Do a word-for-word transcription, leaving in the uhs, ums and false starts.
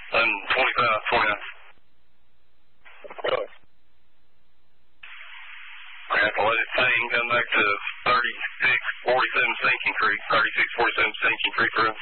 And twenty-five, twenty-nine. Really? I have to let it hang, come back to thirty-six forty-seven Sinking Creek, thirty-six forty-seven Sinking Creek Road.